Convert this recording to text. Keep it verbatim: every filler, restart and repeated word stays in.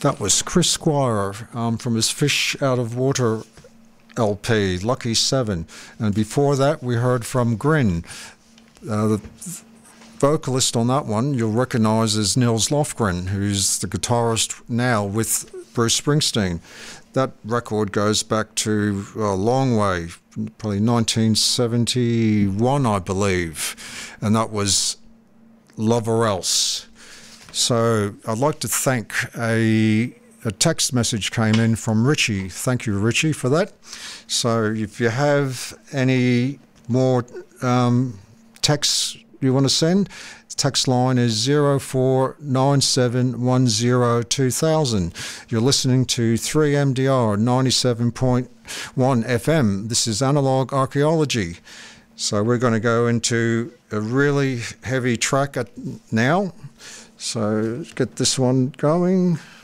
That was Chris Squire um, from his Fish Out of Water L P, Lucky Seven. And before that, we heard from Grin. Uh, the vocalist on that one you'll recognise as Nils Lofgren, who's the guitarist now with Bruce Springsteen. That record goes back to a long way, probably nineteen seventy-one, I believe. And that was Love or Else. So I'd like to thank a, a text message came in from Richie. Thank you, Richie, for that. So if you have any more um, texts you want to send, the text line is zero four nine seven one zero two thousand. You're listening to three M D R ninety-seven point one F M. This is Analog Archaeology. So we're going to go into a really heavy track at now. So let's get this one going.